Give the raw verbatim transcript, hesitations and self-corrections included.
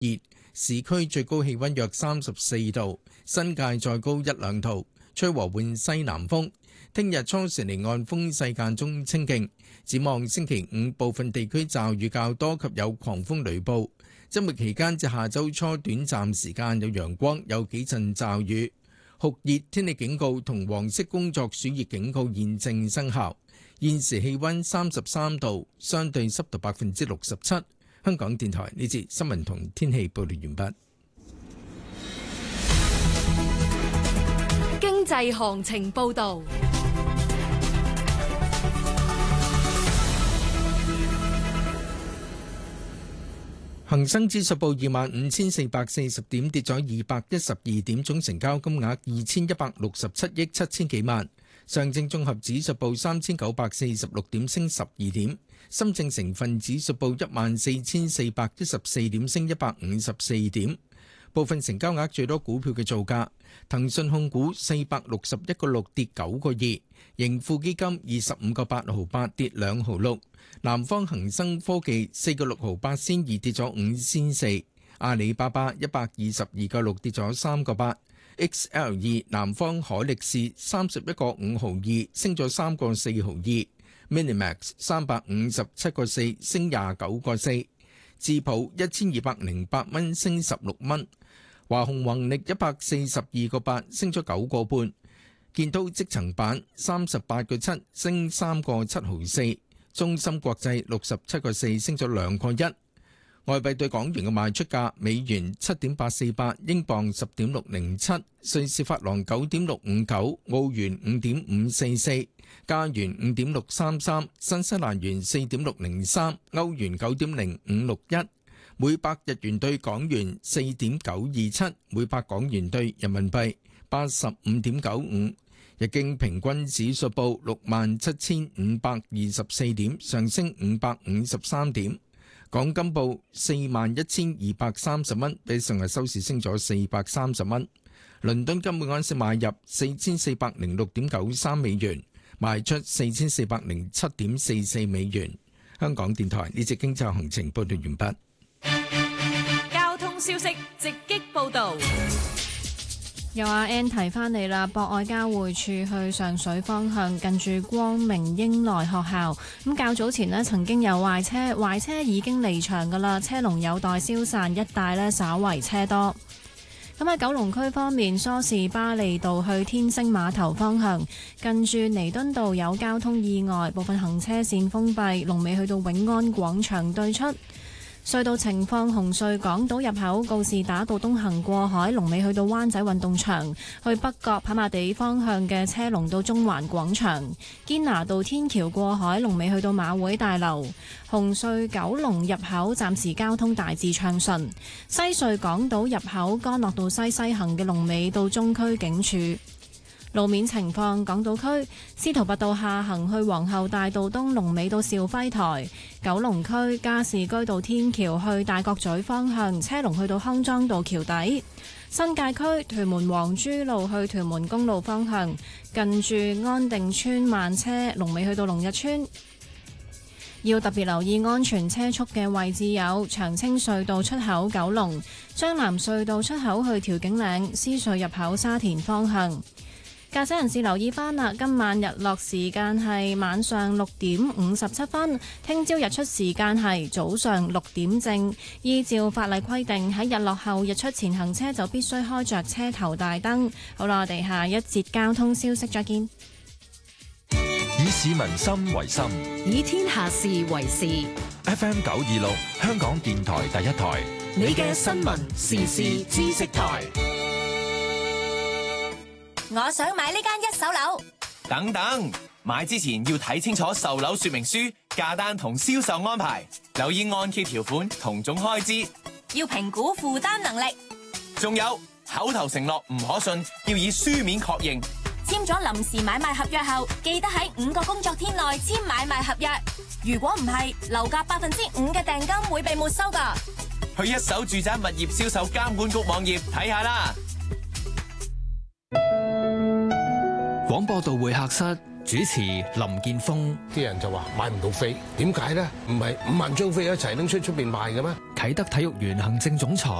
熱，市區最高氣溫約三十四度，新界再高一兩度，吹和緩西南風。聽日初時離岸風勢間中清勁，展望星期五部分地區驟雨較多及有狂風雷暴。周末期間至下周初短暫時間有陽光，有幾陣驟雨。酷熱天氣警告同黃色工作暑熱警告現正生效。現時氣溫三十三度，相對濕度百分之六十七。香港電台呢節新聞同天氣報道完畢。 經濟行情報道。 恒生指數報二萬五千四百四十點，跌咗二百一十二點，總成交金額二千一百六十七億七千幾萬。上證綜合指數報三千九百四十六點，升十二點。深證成分指數報一萬四千四百一十四點，升一百五十四點。部分成交額最多股票嘅造價：騰訊控股四百六十一個六跌九個二，盈富基金二十五個八毫八跌兩毫六，南方恒生科技四個六毫八仙二跌咗五仙四，阿里巴巴一百二十二個六跌咗三個八。X L 二南方海力士三十一個五毫二升咗三個四毫二 ，Minimax 三百五十七個四升廿九個四，智普一千二百零八蚊升十六蚊，華虹宏力一百四十二個八升咗九個半，建滔積層板三十八個七升三個七毫四，中芯國際六十七個四升咗兩個一。外幣對港元嘅賣出價：美元七點八四八，英鎊十點六零七，瑞士法郎九點六五九，澳元五點五四四，加元五點六三三，新西蘭元四點六零三，歐元九點零五六一，每百日元對港元四點九二七，每百港元對人民幣八十五點九五。日經平均指數報六萬七千五百二十四點，上升五百五十三點。港金報四萬一千二百三十蚊，比上日收市升咗四百三十蚊。倫敦金每安士買入四千四百零六點九三美元，賣出四千四百零七點四四美元。香港電台呢節經濟行情報道完畢。交通消息直擊報道。 有阿 Ann 提翻你啦，博愛交匯處去上水方向，近住光明英來學校。咁較早前呢曾經有壞車，壞車已經離場噶啦，車龍有待消散，一帶呢稍為車多。咁喺九龍區方面，梳士巴利道去天星碼頭方向，近住彌敦道有交通意外，部分行車線封閉，龍尾去到永安廣場對出。隧道情況：紅隧港島入口告士打道東行過海，龍尾去到灣仔運動場；去北角跑馬地方向嘅車龍到中環廣場。堅拿道天橋過海，龍尾去到馬會大樓。紅隧九龍入口暫時交通大致暢順。西隧港島入口干諾道西西行嘅龍尾到中區警署。路面情況：港島區司徒拔道下行去皇后大道東，龍尾到兆輝台；九龍區加士居道天橋去大角咀方向，車龍去到康莊道橋底；新界區屯門黃珠路去屯門公路方向，近住安定村慢車，龍尾去到龍日村。要特別留意安全車速嘅位置有長青隧道出口九龍、將南隧道出口去調景嶺、獅隧入口沙田方向。駕駛人士留意翻啦，今晚日落時間係晚上六點五十七分，聽朝日出時間係早上六點正。依照法例規定，喺日落後日出前行車就必須開着車頭大燈。好啦，我哋下一節交通消息再見。 以市民心為心， 以天下事為事。 F M 九二六，香港電台第一台， 你嘅新聞時事知識台。 我想買呢間一手樓。 等等，買之前要睇清楚售樓說明書、價單同銷售安排，留意按揭條款同總開支， 要評估負擔能力。 仲有口頭承諾唔可信，要以書面確認。 簽咗臨時買賣合約後，記得喺五個工作天內簽買賣合約。如果唔係，樓價百分之五嘅訂金會被沒收㗎。 去一手住宅物業銷售監管局網頁睇下啦。 廣播道會客室主持林健鋒。 啲人就話買唔到飛，點解呢？唔係五萬張飛一齊拎出出邊賣嘅咩？ 啟德體育園行政總裁